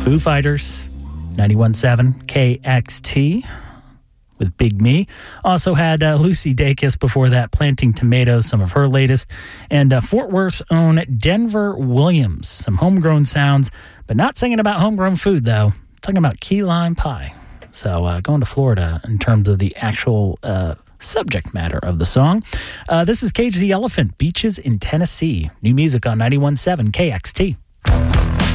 Foo Fighters, 91.7 KXT with Big Me. Also had Lucy Dacus before that, Planting Tomatoes, some of her latest. And Fort Worth's own Denver Williams, some homegrown sounds, but not singing about homegrown food, though. Talking about key lime pie. So going to Florida in terms of the actual subject matter of the song. This is Cage the Elephant, Beaches in Tennessee. New music on 91.7 KXT.